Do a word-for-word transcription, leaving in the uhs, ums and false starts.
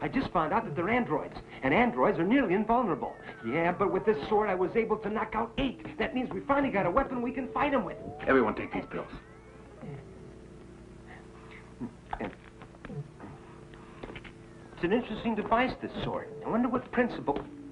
I just found out that they're androids, and androids are nearly invulnerable. Yeah, but with this sword, I was able to knock out eight. That means we finally got a weapon we can fight them with. Everyone take these pills. It's an interesting device, this sword. I wonder what principle...